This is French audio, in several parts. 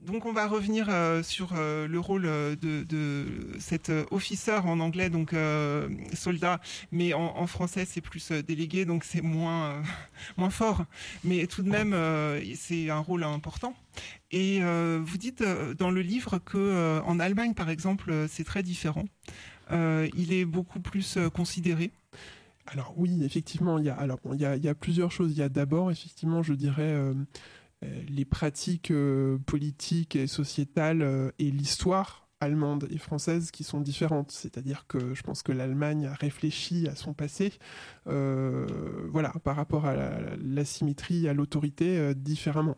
Donc on va revenir sur le rôle de cet officer en anglais, donc soldat, mais en français c'est plus délégué, donc c'est moins fort. Mais tout de même, c'est un rôle important. Et vous dites dans le livre que en Allemagne, par exemple, c'est très différent. Il est beaucoup plus considéré. Alors oui, effectivement, il y a plusieurs choses. Il y a d'abord, effectivement, je dirais, les pratiques politiques et sociétales et l'histoire allemande et française qui sont différentes. C'est-à-dire que je pense que l'Allemagne a réfléchi à son passé, par rapport à l'asymétrie, à l'autorité, différemment.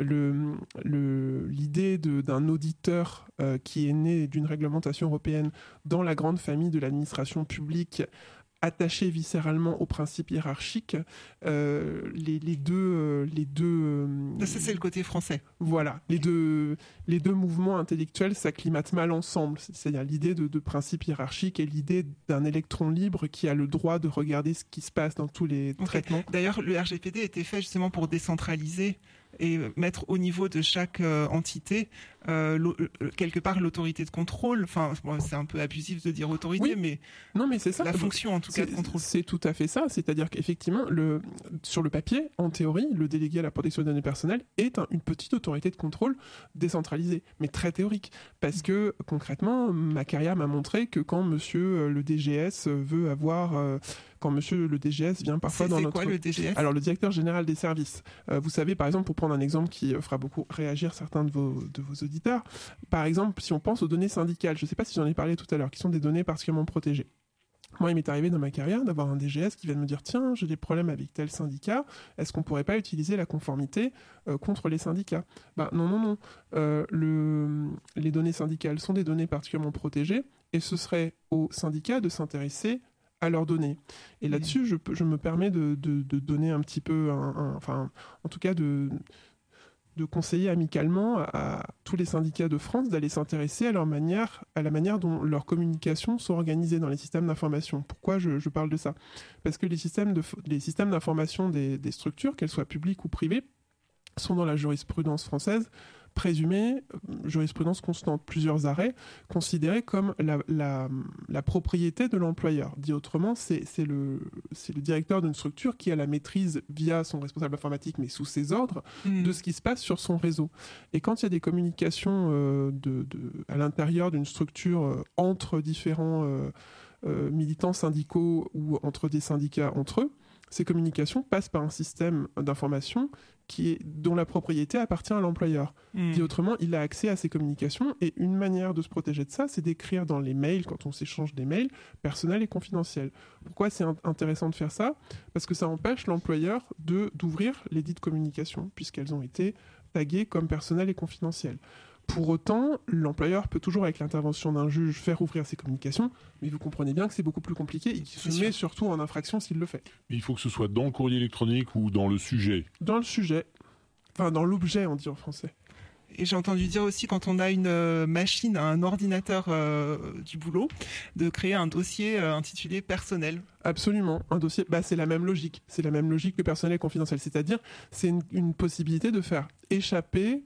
L'idée d'un auditeur qui est né d'une réglementation européenne dans la grande famille de l'administration publique, attaché viscéralement aux principes hiérarchiques, les deux Ça, c'est le côté français. Voilà, les deux mouvements intellectuels s'acclimatent mal ensemble. C'est-à-dire l'idée de principe hiérarchique et l'idée d'un électron libre qui a le droit de regarder ce qui se passe dans tous les traitements. D'ailleurs, le RGPD était fait justement pour décentraliser et mettre au niveau de chaque entité quelque part l'autorité de contrôle. Enfin, c'est un peu abusif de dire autorité, mais c'est ça. La fonction en tout cas de contrôle. C'est tout à fait ça. C'est-à-dire qu'effectivement, sur le papier, en théorie, le délégué à la protection des données personnelles est une petite autorité de contrôle décentralisée, mais très théorique. Parce que concrètement, ma carrière m'a montré que quand monsieur le DGS veut avoir... quand monsieur le DGS vient parfois dans notre... C'est quoi le DGS ? Alors, le directeur général des services. Vous savez, par exemple, pour prendre un exemple qui fera beaucoup réagir certains de vos auditeurs, par exemple, si on pense aux données syndicales, je ne sais pas si j'en ai parlé tout à l'heure, qui sont des données particulièrement protégées. Moi, il m'est arrivé dans ma carrière d'avoir un DGS qui vient de me dire « Tiens, j'ai des problèmes avec tel syndicat, est-ce qu'on ne pourrait pas utiliser la conformité contre les syndicats ?» Non. Les données syndicales sont des données particulièrement protégées et ce serait aux syndicats de s'intéresser à leurs données. Et là-dessus, je me permets de donner un petit peu, en tout cas de conseiller amicalement à tous les syndicats de France d'aller s'intéresser à la manière dont leurs communications sont organisées dans les systèmes d'information. Pourquoi je parle de ça ? Parce que les systèmes d'information des structures, qu'elles soient publiques ou privées, sont dans la jurisprudence française présumée, jurisprudence constante, plusieurs arrêts, considérés comme la propriété de l'employeur. Dit autrement, c'est le directeur d'une structure qui a la maîtrise via son responsable informatique, mais sous ses ordres, de ce qui se passe sur son réseau. Et quand il y a des communications à l'intérieur d'une structure entre différents militants syndicaux ou entre des syndicats entre eux, ces communications passent par un système d'information dont la propriété appartient à l'employeur. Dit autrement, il a accès à ces communications et une manière de se protéger de ça, c'est d'écrire dans les mails, quand on s'échange des mails, personnels et confidentiels. Pourquoi c'est intéressant de faire ça ? Parce que ça empêche l'employeur d'ouvrir les dites communications, puisqu'elles ont été taguées comme personnelles et confidentielles. Pour autant, l'employeur peut toujours, avec l'intervention d'un juge, faire ouvrir ses communications, mais vous comprenez bien que c'est beaucoup plus compliqué et qu'il se met surtout en infraction s'il le fait. Mais il faut que ce soit dans le courrier électronique ou dans le sujet ? Dans le sujet. Enfin, dans l'objet, on dit en français. Et j'ai entendu dire aussi, quand on a une machine, un ordinateur du boulot, de créer un dossier intitulé personnel. Absolument. Un dossier, c'est la même logique. C'est la même logique que personnel et confidentiel. C'est-à-dire, c'est une possibilité de faire échapper...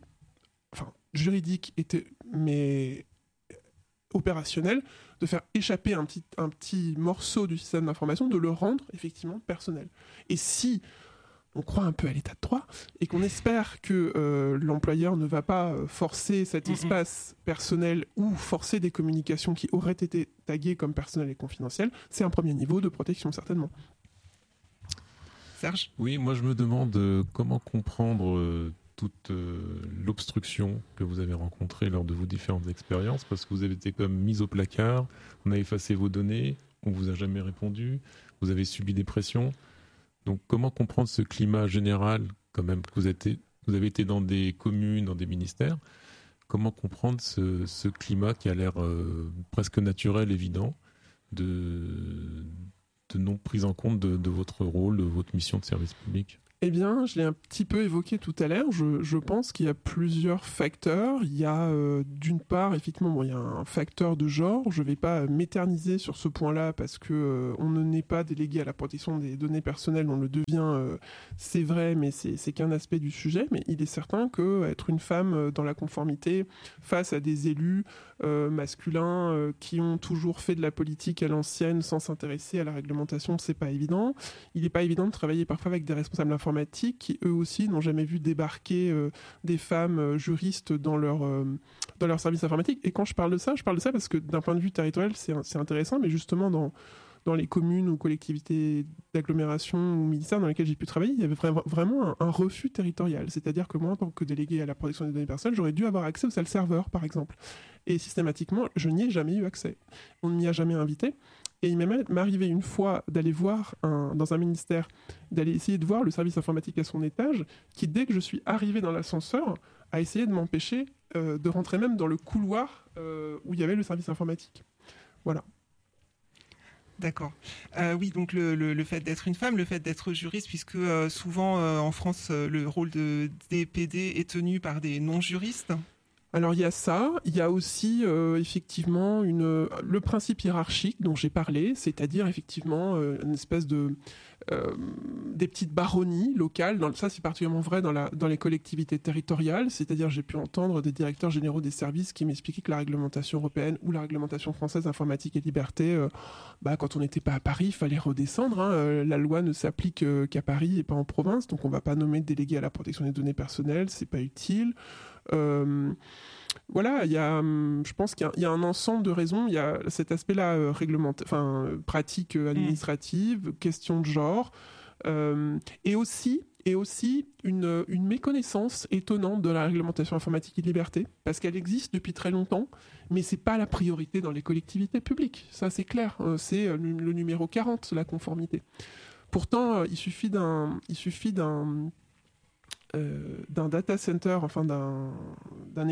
juridique mais opérationnel, de faire échapper un petit morceau du système d'information, de le rendre effectivement personnel. Et si on croit un peu à l'état de droit et qu'on espère que l'employeur ne va pas forcer cet espace personnel ou forcer des communications qui auraient été taguées comme personnelles et confidentielles, c'est un premier niveau de protection certainement. Serge ? Oui, moi je me demande comment comprendre toute l'obstruction que vous avez rencontrée lors de vos différentes expériences, parce que vous avez été comme mis au placard, on a effacé vos données, on vous a jamais répondu, vous avez subi des pressions. Donc comment comprendre ce climat général, quand même, que vous avez été dans des communes, dans des ministères, comment comprendre ce climat qui a l'air presque naturel, évident, de non prise en compte de votre rôle, de votre mission de service public ? Eh bien, je l'ai un petit peu évoqué tout à l'heure. Je pense qu'il y a plusieurs facteurs. Il y a d'une part, effectivement, il y a un facteur de genre. Je ne vais pas m'éterniser sur ce point-là parce que on ne n'est pas délégué à la protection des données personnelles. On le devient, c'est vrai, mais c'est qu'un aspect du sujet. Mais il est certain que être une femme dans la conformité face à des élus masculins qui ont toujours fait de la politique à l'ancienne sans s'intéresser à la réglementation, c'est pas évident. Il n'est pas évident de travailler parfois avec des responsables informatiques qui eux aussi n'ont jamais vu débarquer des femmes juristes dans leur service informatique. Et quand je parle de ça parce que d'un point de vue territorial, c'est intéressant, mais justement dans les communes ou collectivités d'agglomération ou ministères dans lesquels j'ai pu travailler, il y avait vraiment un refus territorial. C'est-à-dire que moi, en tant que délégué à la protection des données personnelles, j'aurais dû avoir accès au sale serveur, par exemple. Et systématiquement, je n'y ai jamais eu accès. On ne m'y a jamais invité. Et il m'est arrivé une fois d'aller voir dans un ministère, d'aller essayer de voir le service informatique à son étage, qui, dès que je suis arrivé dans l'ascenseur, a essayé de m'empêcher de rentrer même dans le couloir où il y avait le service informatique. Voilà. D'accord. Oui, donc le fait d'être une femme, le fait d'être juriste, puisque souvent en France, le rôle de DPD est tenu par des non-juristes. Alors il y a ça, il y a aussi effectivement le principe hiérarchique dont j'ai parlé, c'est-à-dire effectivement une espèce de des petites baronnies locales. Ça c'est particulièrement vrai dans les collectivités territoriales, c'est-à-dire j'ai pu entendre des directeurs généraux des services qui m'expliquaient que la réglementation européenne ou la réglementation française informatique et liberté, quand on n'était pas à Paris, il fallait redescendre. La loi ne s'applique qu'à Paris et pas en province, donc on ne va pas nommer de délégué à la protection des données personnelles, c'est pas utile. Voilà, je pense qu'il y a un ensemble de raisons. Il y a cet aspect-là pratique administrative, question de genre, et aussi une méconnaissance étonnante de la réglementation informatique et de liberté, parce qu'elle existe depuis très longtemps, mais c'est pas la priorité dans les collectivités publiques. Ça, c'est clair. C'est le numéro 40, la conformité. Pourtant, il suffit d'un data center, enfin d'un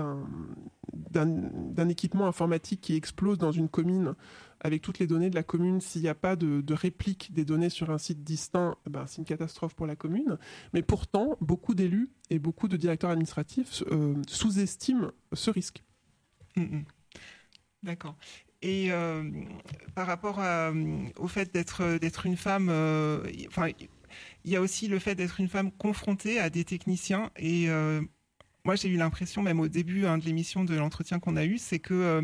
équipement informatique qui explose dans une commune avec toutes les données de la commune. S'il n'y a pas de réplique des données sur un site distinct, c'est une catastrophe pour la commune. Mais pourtant, beaucoup d'élus et beaucoup de directeurs administratifs sous-estiment ce risque. D'accord. Et par rapport au fait d'être une femme, il y a aussi le fait d'être une femme confrontée à des techniciens. Et moi, j'ai eu l'impression, même au début de l'émission, de l'entretien qu'on a eu, c'est que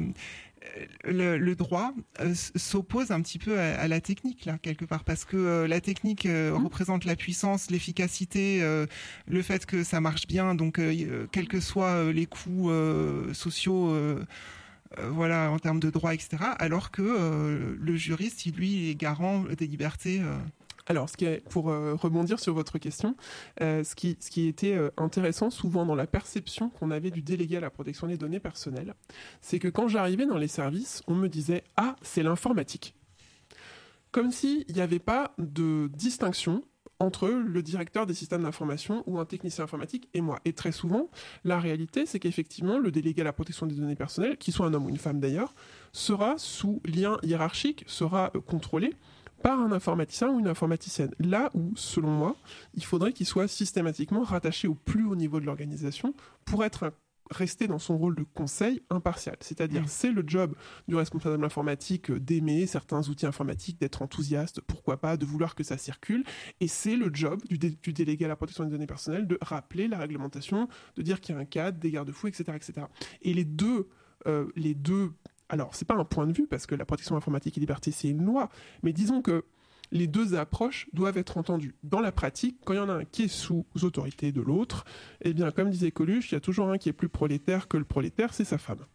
le droit s'oppose un petit peu à la technique, là, quelque part. Parce que la technique représente la puissance, l'efficacité, le fait que ça marche bien. Donc, quels que soient les coûts sociaux... voilà, en termes de droit, etc. Alors que le juriste, lui, est garant des libertés. Alors, pour rebondir sur votre question, ce qui était intéressant souvent dans la perception qu'on avait du délégué à la protection des données personnelles, c'est que quand j'arrivais dans les services, on me disait « Ah, c'est l'informatique ». Comme s'il n'y avait pas de distinction entre le directeur des systèmes d'information ou un technicien informatique et moi. Et très souvent, la réalité, c'est qu'effectivement, le délégué à la protection des données personnelles, qu'il soit un homme ou une femme d'ailleurs, sera sous lien hiérarchique, sera contrôlé par un informaticien ou une informaticienne. Là où, selon moi, il faudrait qu'il soit systématiquement rattaché au plus haut niveau de l'organisation pour rester dans son rôle de conseil impartial. C'est-à-dire, c'est le job du responsable informatique d'aimer certains outils informatiques, d'être enthousiaste, pourquoi pas, de vouloir que ça circule, et c'est le job du délégué à la protection des données personnelles de rappeler la réglementation, de dire qu'il y a un cadre, des garde-fous, etc., etc. Et les deux alors, c'est pas un point de vue, parce que la protection informatique et liberté, c'est une loi, mais disons que les deux approches doivent être entendues. Dans la pratique, quand il y en a un qui est sous autorité de l'autre, eh bien, comme disait Coluche, il y a toujours un qui est plus prolétaire que le prolétaire, c'est sa femme.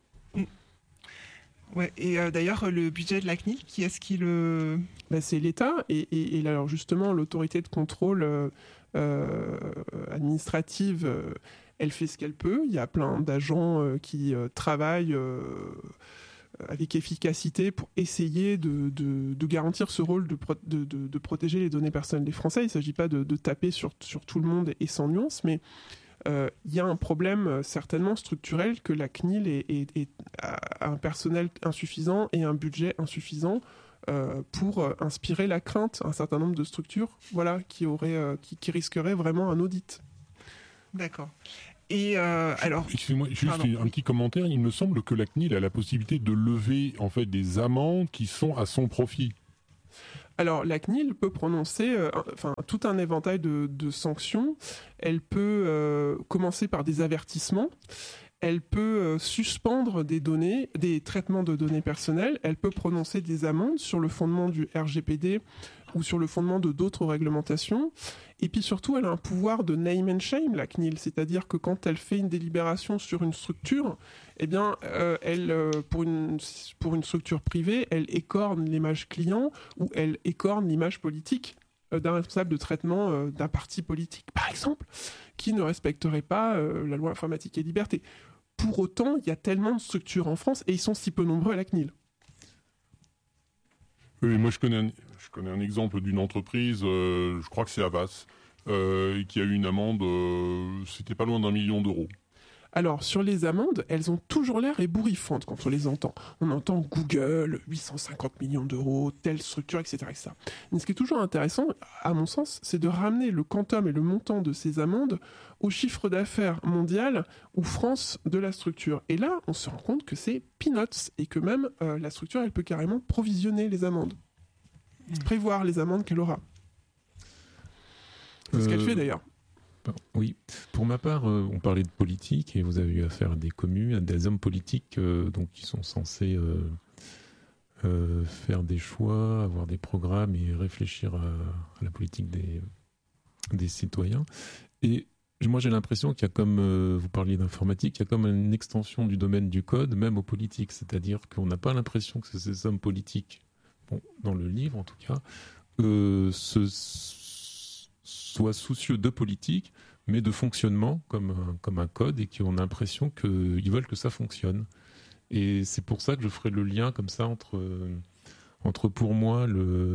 Ouais, et d'ailleurs, le budget de la CNIL, qui est-ce qui le... C'est l'État, et alors justement, l'autorité de contrôle administrative... elle fait ce qu'elle peut. Il y a plein d'agents qui travaillent avec efficacité pour essayer de garantir ce rôle de protéger les données personnelles des Français. Il ne s'agit pas de taper sur tout le monde et sans nuance, mais il y a un problème certainement structurel que la CNIL a un personnel insuffisant et un budget insuffisant pour inspirer la crainte à un certain nombre de structures, voilà, qui risqueraient vraiment un audit. D'accord. Et alors, excusez-moi, juste un petit commentaire. Il me semble que la CNIL a la possibilité de lever en fait des amendes qui sont à son profit. Alors, la CNIL peut prononcer tout un éventail de sanctions. Elle peut commencer par des avertissements. Elle peut suspendre des traitements de données personnelles. Elle peut prononcer des amendes sur le fondement du RGPD ou sur le fondement de d'autres réglementations. Et puis surtout, elle a un pouvoir de name and shame, la CNIL. C'est-à-dire que quand elle fait une délibération sur une structure, eh bien, pour une structure privée, elle écorne l'image client ou elle écorne l'image politique d'un responsable de traitement d'un parti politique, par exemple, qui ne respecterait pas la loi informatique et liberté. Pour autant, il y a tellement de structures en France et ils sont si peu nombreux à la CNIL. Oui, moi je connais un exemple d'une entreprise, je crois que c'est Havas, qui a eu une amende, c'était pas loin d'1 million d'euros. Alors, sur les amendes, elles ont toujours l'air ébouriffantes quand on les entend. On entend Google, 850 millions d'euros, telle structure, etc., etc. Mais ce qui est toujours intéressant, à mon sens, c'est de ramener le quantum et le montant de ces amendes au chiffre d'affaires mondial ou France de la structure. Et là, on se rend compte que c'est peanuts et que même la structure, elle peut carrément provisionner les amendes, prévoir les amendes qu'elle aura. C'est ce qu'elle fait d'ailleurs. Oui, pour ma part, on parlait de politique et vous avez eu affaire à des communes, à des hommes politiques donc qui sont censés faire des choix, avoir des programmes et réfléchir à la politique des citoyens. Et moi, j'ai l'impression qu'il y a comme, vous parliez d'informatique, il y a comme une extension du domaine du code, même aux politiques. C'est-à-dire qu'on n'a pas l'impression que ces hommes politiques, bon, dans le livre en tout cas, soient soucieux de politique, mais de fonctionnement comme un code, et qu'on a l'impression qu'ils veulent que ça fonctionne. Et c'est pour ça que je ferai le lien comme ça entre pour moi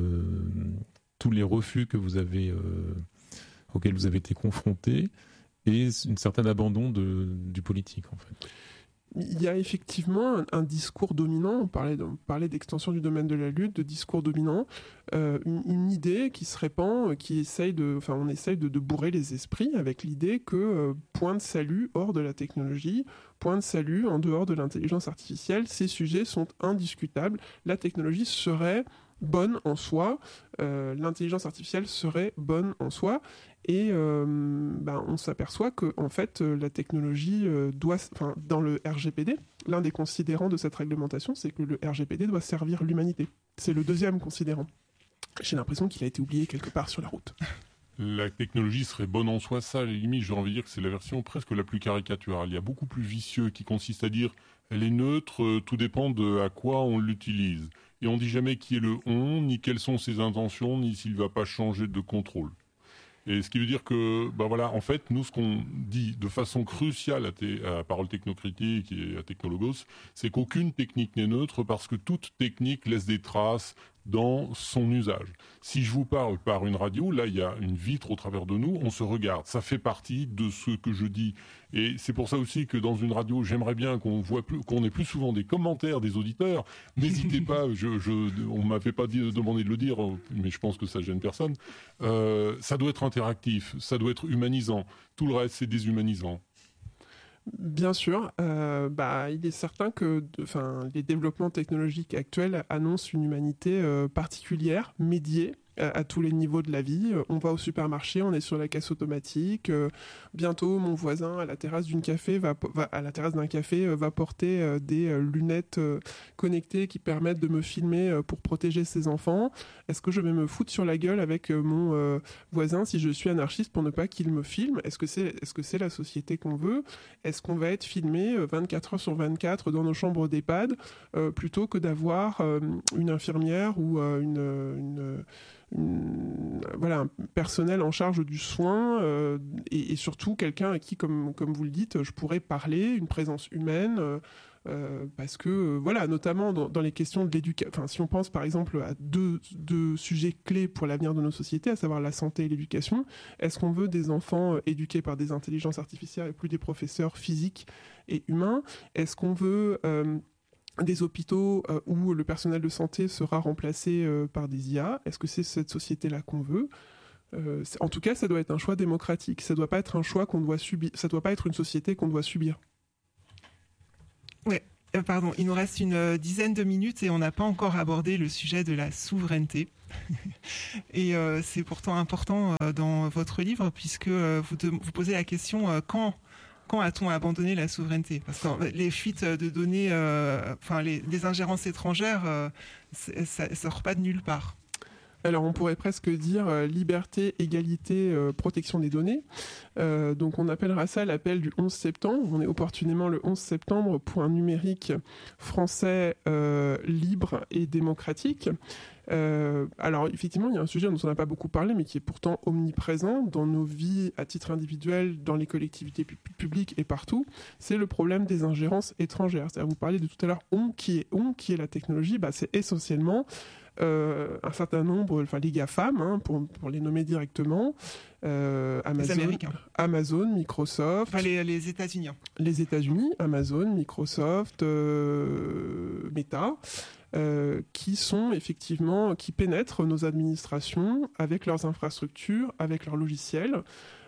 tous les refus que vous avez, auxquels vous avez été confrontés, et une certaine abandon du politique en fait. Il y a effectivement un discours dominant, on parlait d'extension du domaine de la lutte, de discours dominant, une idée qui se répand, on essaye de bourrer les esprits avec l'idée que point de salut hors de la technologie, point de salut en dehors de l'intelligence artificielle, ces sujets sont indiscutables, la technologie serait bonne en soi, l'intelligence artificielle serait bonne en soi, et on s'aperçoit que en fait la technologie dans le RGPD, l'un des considérants de cette réglementation, c'est que le RGPD doit servir l'humanité. C'est le deuxième considérant. J'ai l'impression qu'il a été oublié quelque part sur la route. La technologie serait bonne en soi, ça, à la limite, j'ai envie de dire que c'est la version presque la plus caricaturale. Il y a beaucoup plus vicieux qui consiste à dire elle est neutre, tout dépend de à quoi on l'utilise. Et on dit jamais qui est le on, ni quelles sont ses intentions, ni s'il va pas changer de contrôle. Et ce qui veut dire que, en fait, nous, ce qu'on dit de façon cruciale à Parole Technocritique et à Technologos, c'est qu'aucune technique n'est neutre parce que toute technique laisse des traces dans son usage. Si je vous parle par une radio, là, il y a une vitre au travers de nous, on se regarde. Ça fait partie de ce que je dis. Et c'est pour ça aussi que dans une radio, j'aimerais bien qu'on ait plus souvent des commentaires des auditeurs. N'hésitez pas, on m'avait pas demandé de le dire, mais je pense que ça gêne personne. Ça doit être interactif, ça doit être humanisant. Tout le reste, c'est déshumanisant. Bien sûr, il est certain que les développements technologiques actuels annoncent une humanité particulière, médiée à tous les niveaux de la vie. On va au supermarché, on est sur la caisse automatique. Bientôt, mon voisin à la terrasse d'un café va porter des lunettes connectées qui permettent de me filmer pour protéger ses enfants. Est-ce que je vais me foutre sur la gueule avec mon voisin si je suis anarchiste pour ne pas qu'il me filme ? Est-ce que c'est la société qu'on veut ? Est-ce qu'on va être filmé 24 heures sur 24 dans nos chambres d'EHPAD plutôt que d'avoir une infirmière ou un personnel en charge du soin et surtout quelqu'un à qui, comme vous le dites, je pourrais parler, une présence humaine, parce que notamment dans les questions de l'éducation, si on pense par exemple à deux sujets clés pour l'avenir de nos sociétés, à savoir la santé et l'éducation, est-ce qu'on veut des enfants éduqués par des intelligences artificielles et plus des professeurs physiques et humains ? Est-ce qu'on veut des hôpitaux où le personnel de santé sera remplacé par des IA. Est-ce que c'est cette société-là qu'on veut ? En tout cas, ça doit être un choix démocratique. Ça doit pas être un choix qu'on doit subir. Ça doit pas être une société qu'on doit subir. Ouais. Pardon, il nous reste une dizaine de minutes et on n'a pas encore abordé le sujet de la souveraineté. Et c'est pourtant important dans votre livre puisque vous posez la question quand a-t-on abandonné la souveraineté ? Parce que les fuites de données, les ingérences étrangères, ça ne sort pas de nulle part. Alors on pourrait presque dire liberté, égalité, protection des données. Donc on appellera ça l'appel du 11 septembre. On est opportunément le 11 septembre pour un numérique français libre et démocratique. Alors effectivement, il y a un sujet dont on n'a pas beaucoup parlé, mais qui est pourtant omniprésent dans nos vies à titre individuel, dans les collectivités publiques et partout. C'est le problème des ingérences étrangères. C'est-à-dire, vous parliez de tout à l'heure, qui est la technologie. C'est essentiellement un certain nombre, les GAFAM, pour les nommer directement, Amazon, Microsoft, les États-Unis. Les États-Unis, Amazon, Microsoft, Meta, qui pénètrent nos administrations avec leurs infrastructures, avec leurs logiciels.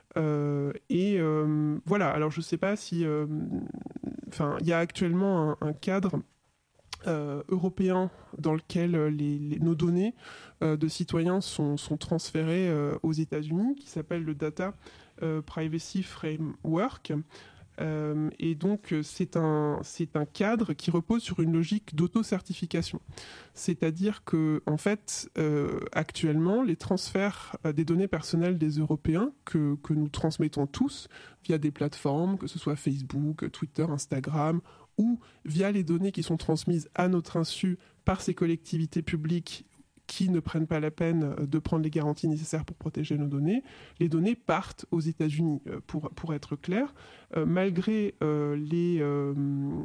Voilà. Alors je ne sais pas si, il y a actuellement un cadre européen dans lequel nos données de citoyens sont transférées aux États-Unis, qui s'appelle le Data Privacy Framework. Et donc c'est un cadre qui repose sur une logique d'auto-certification. C'est-à-dire que en fait, actuellement, les transferts des données personnelles des Européens que nous transmettons tous via des plateformes, que ce soit Facebook, Twitter, Instagram, ou via les données qui sont transmises à notre insu par ces collectivités publiques qui ne prennent pas la peine de prendre les garanties nécessaires pour protéger nos données, les données partent aux États-Unis. Pour être clair, malgré une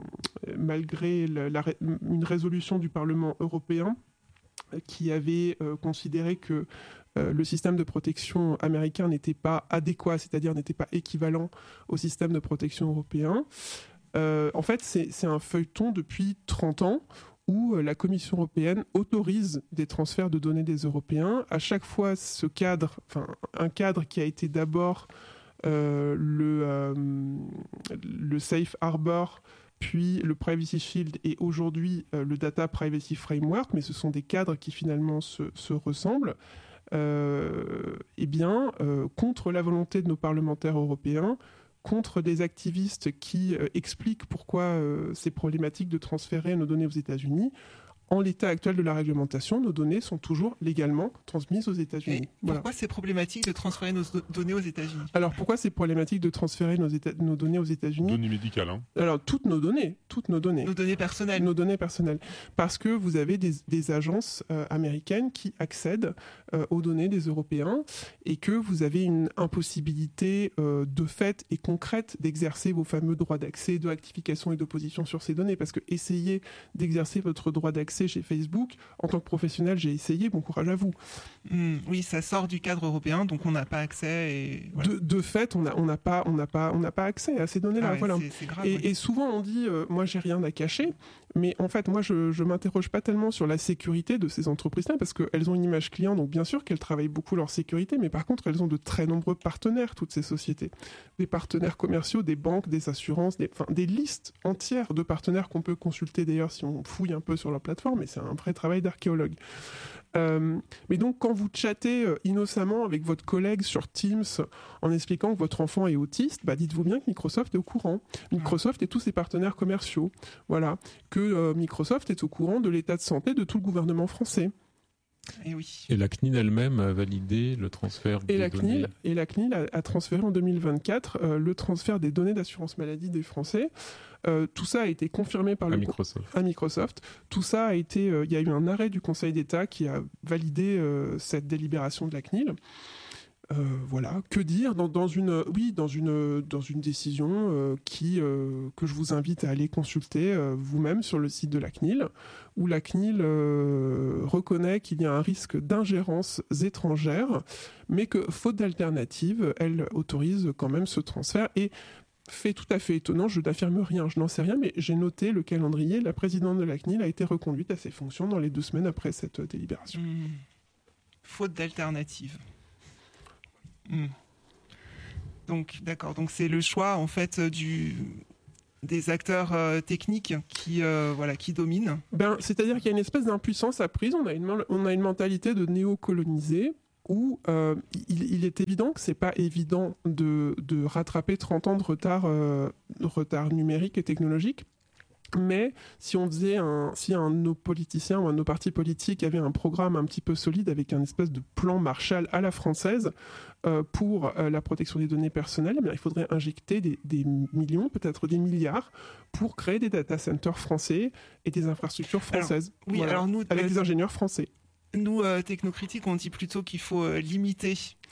résolution du Parlement européen qui avait considéré que le système de protection américain n'était pas adéquat, c'est-à-dire n'était pas équivalent au système de protection européen, en fait, c'est un feuilleton depuis 30 ans où la Commission européenne autorise des transferts de données des Européens. À chaque fois, un cadre qui a été d'abord le Safe Harbor, puis le Privacy Shield et aujourd'hui le Data Privacy Framework, mais ce sont des cadres qui finalement se ressemblent, contre la volonté de nos parlementaires européens, contre des activistes qui expliquent pourquoi c'est problématique de transférer nos données aux États-Unis. En l'état actuel de la réglementation, nos données sont toujours légalement transmises aux États-Unis. Et pourquoi c'est problématique de transférer nos données aux États-Unis ? Alors pourquoi c'est problématique de transférer nos données aux États-Unis ? Données médicales, hein. Alors toutes nos données. Nos données personnelles. Nos données personnelles. Parce que vous avez des agences américaines qui accèdent aux données des Européens et que vous avez une impossibilité de fait et concrète d'exercer vos fameux droits d'accès, de rectification et d'opposition sur ces données. Parce que essayer d'exercer votre droit d'accès chez Facebook, en tant que professionnel, j'ai essayé, bon courage à vous. Oui, ça sort du cadre européen, donc on n'a pas accès. Et voilà. De fait, on n'a pas accès à ces données-là. Ouais, voilà. C'est grave, et souvent on dit, moi j'ai rien à cacher, mais en fait moi je m'interroge pas tellement sur la sécurité de ces entreprises-là, parce qu'elles ont une image client, donc bien sûr qu'elles travaillent beaucoup leur sécurité, mais par contre elles ont de très nombreux partenaires, toutes ces sociétés. Des partenaires commerciaux, des banques, des assurances, des listes entières de partenaires qu'on peut consulter d'ailleurs si on fouille un peu sur leur plateforme, mais c'est un vrai travail d'archéologue. Mais donc quand vous chattez innocemment avec votre collègue sur Teams en expliquant que votre enfant est autiste, dites-vous bien que Microsoft est au courant. Microsoft et tous ses partenaires commerciaux. Voilà. Que Microsoft est au courant de l'état de santé de tout le gouvernement français. Et oui. Et la CNIL elle-même a validé le transfert des données. Et la CNIL a transféré en 2024 le transfert des données d'assurance maladie des Français. Tout ça a été confirmé par à Microsoft. Tout ça a été, il y a eu un arrêt du Conseil d'État qui a validé cette délibération de la CNIL. Voilà, que dire dans une décision que je vous invite à aller consulter vous-même sur le site de la CNIL, où la CNIL reconnaît qu'il y a un risque d'ingérence étrangère, mais que faute d'alternative, elle autorise quand même ce transfert. Et fait tout à fait étonnant, je n'affirme rien, je n'en sais rien, mais j'ai noté le calendrier, la présidente de la CNIL a été reconduite à ses fonctions dans les 2 semaines après cette délibération. Faute d'alternative. Donc, d'accord, donc c'est le choix en fait des acteurs techniques qui dominent. C'est-à-dire qu'il y a une espèce d'impuissance apprise, on a une mentalité de néocolonisé, où il est évident que c'est pas évident de rattraper 30 ans de retard numérique et technologique. Mais si un de nos politiciens ou un de nos partis politiques avait un programme un petit peu solide avec un espèce de plan Marshall à la française pour la protection des données personnelles, il faudrait injecter des millions, peut-être des milliards, pour créer des data centers français et des infrastructures françaises. Alors nous, avec des ingénieurs français. Nous, technocritiques, on dit plutôt qu'il faut limiter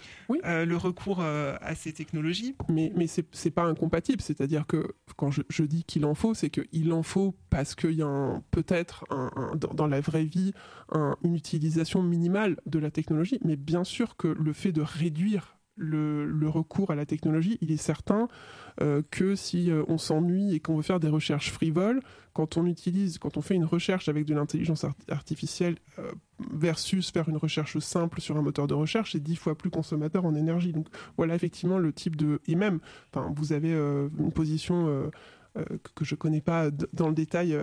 le recours à ces technologies. Mais c'est pas incompatible, c'est-à-dire que quand je dis qu'il en faut, c'est qu'il en faut parce qu'il y a peut-être dans la vraie vie une utilisation minimale de la technologie, mais bien sûr que le fait de réduire le recours à la technologie, il est certain que si on s'ennuie et qu'on veut faire des recherches frivoles, quand on fait une recherche avec de l'intelligence artificielle versus faire une recherche simple sur un moteur de recherche, c'est 10 fois plus consommateur en énergie. Donc voilà effectivement le type de... Et même, vous avez une position... que je connais pas dans le détail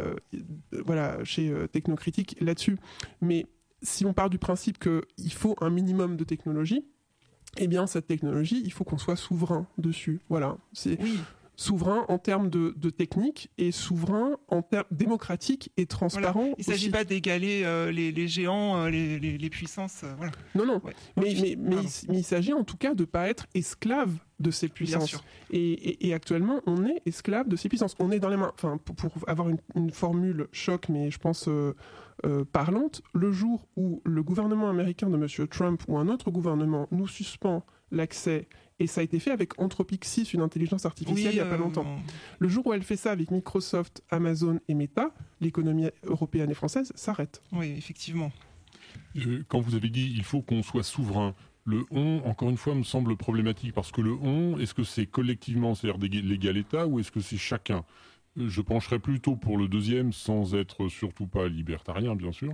chez Technocritique là-dessus. Mais si on part du principe qu'il faut un minimum de technologie, eh bien, cette technologie, il faut qu'on soit souverain dessus. Voilà. C'est souverain en termes de technique et souverain en termes démocratiques et transparent. Voilà. Il ne s'agit pas d'égaler les géants, les puissances. Voilà. Non. Ouais. Mais il s'agit en tout cas de ne pas être esclave de ces puissances. Et actuellement, on est esclave de ces puissances. On est dans les mains. Enfin, pour avoir une formule choc, mais je pense parlante, le jour où le gouvernement américain de M. Trump ou un autre gouvernement nous suspend l'accès, et ça a été fait avec Anthropic 6, une intelligence artificielle, il n'y a pas longtemps. Le jour où elle fait ça avec Microsoft, Amazon et Meta, l'économie européenne et française s'arrête. Oui, effectivement. Quand vous avez dit il faut qu'on soit souverain, le on, encore une fois, me semble problématique, parce que le on, est-ce que c'est collectivement, c'est-à-dire l'égal État, ou est-ce que c'est chacun ? Je pencherais plutôt pour le deuxième, sans être surtout pas libertarien, bien sûr.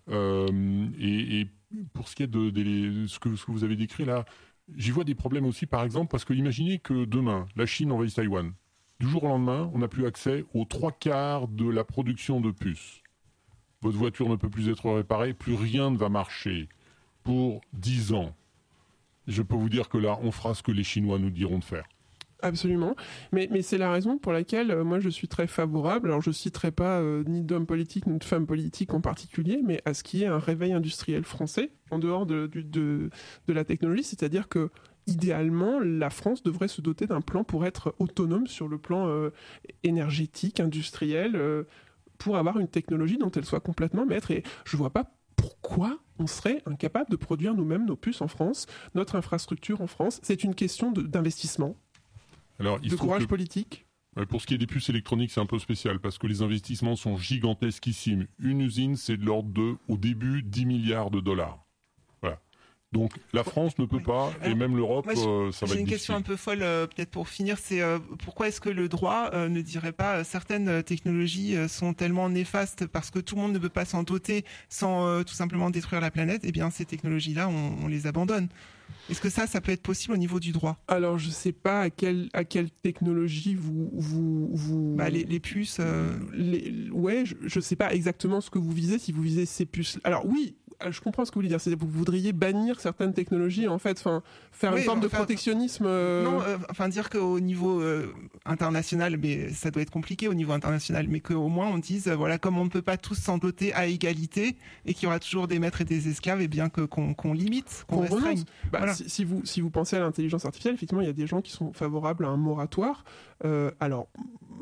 Et pour ce qui est de ce que vous avez décrit là, j'y vois des problèmes aussi, par exemple, parce que imaginez que demain, la Chine envahisse Taïwan. Du jour au lendemain, on n'a plus accès aux 3/4 de la production de puces. Votre voiture ne peut plus être réparée, plus rien ne va marcher pour 10 ans. Je peux vous dire que là, on fera ce que les Chinois nous diront de faire. Absolument, mais c'est la raison pour laquelle moi je suis très favorable, alors je ne citerai pas ni d'hommes politiques ni de femmes politiques en particulier, mais à ce qui est un réveil industriel français en dehors de la technologie, c'est-à-dire que idéalement la France devrait se doter d'un plan pour être autonome sur le plan énergétique, industriel, pour avoir une technologie dont elle soit complètement maître, et je ne vois pas pourquoi on serait incapable de produire nous-mêmes nos puces en France, notre infrastructure en France. C'est une question d'investissement. Alors, de courage politique. Pour ce qui est des puces électroniques, c'est un peu spécial parce que les investissements sont gigantesquissimes. Une usine, c'est de l'ordre de, au début, 10 milliards de dollars. Voilà. Donc la France ne peut pas, et même l'Europe, ça va être difficile. J'ai une question un peu folle, peut-être pour finir, c'est pourquoi est-ce que le droit ne dirait pas certaines technologies sont tellement néfastes parce que tout le monde ne peut pas s'en doter sans tout simplement détruire la planète, eh bien ces technologies-là, on les abandonne. Est-ce que ça peut être possible au niveau du droit ? Alors, je ne sais pas à quelle technologie vous... les puces... Ouais, je ne sais pas exactement ce que vous visez, si vous visez ces puces... Alors oui, je comprends ce que vous voulez dire. C'est que vous voudriez bannir certaines technologies, en fait, faire une forme de protectionnisme... Non, dire qu'au niveau international, mais ça doit être compliqué au niveau international, mais qu'au moins on dise, voilà, comme on ne peut pas tous s'en doter à égalité, et qu'il y aura toujours des maîtres et des esclaves, et bien qu'on limite, qu'on restreigne. Voilà. Si vous pensez à l'intelligence artificielle, effectivement, il y a des gens qui sont favorables à un moratoire. Alors,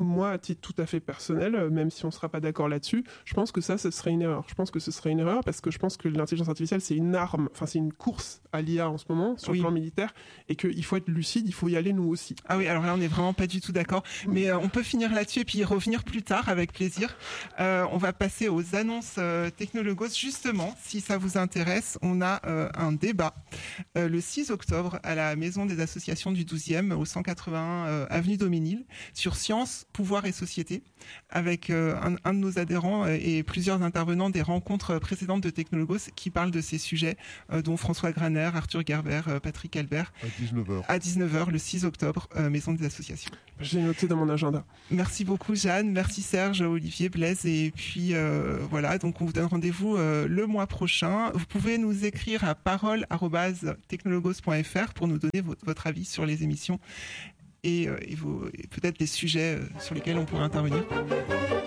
moi, à titre tout à fait personnel, même si on ne sera pas d'accord là-dessus, je pense que ce serait une erreur. Je pense que ce serait une erreur parce que je pense que l'intelligence artificielle, c'est une arme, enfin c'est une course à l'IA en ce moment, sur le plan militaire, et qu'il faut être lucide, il faut y aller nous aussi. Ah oui, alors là, on n'est vraiment pas du tout d'accord, mais on peut finir là-dessus et puis y revenir plus tard avec plaisir. On va passer aux annonces Technologos. Justement, si ça vous intéresse, on a un débat le 6 octobre à la Maison des associations du 12e, au 181 avenue Daumesnil, sur science, pouvoir et société, avec un de nos adhérents et plusieurs intervenants des rencontres précédentes de Technologos qui parlent de ces sujets, dont François Graner, Arthur Gerber, Patrick Albert. À 19h, le 6 octobre, Maison des associations. J'ai noté dans mon agenda. Merci beaucoup Jeanne, merci Serge, Olivier, Blaise, et puis voilà, donc on vous donne rendez-vous le mois prochain. Vous pouvez nous écrire à parole@technologos.fr pour nous donner votre avis sur les émissions et peut-être les sujets sur lesquels on pourrait intervenir.